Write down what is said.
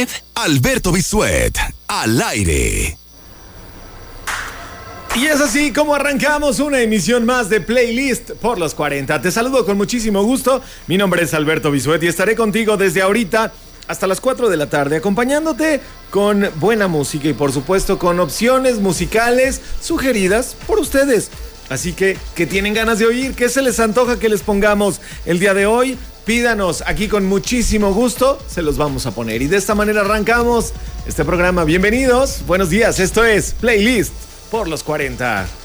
usted, Alberto Bisuet, al aire. Y es así como arrancamos una emisión más de Playlist por los 40. Te saludo con muchísimo gusto. Mi nombre es Alberto Bisuet y estaré contigo desde ahorita hasta las 4 de la tarde, acompañándote con buena música y por supuesto con opciones musicales sugeridas por ustedes. Así que, ¿qué tienen ganas de oír? ¿Qué se les antoja que les pongamos el día de hoy? Pídanos, aquí con muchísimo gusto se los vamos a poner. Y de esta manera arrancamos este programa. Bienvenidos, buenos días, esto es Playlist por los 40.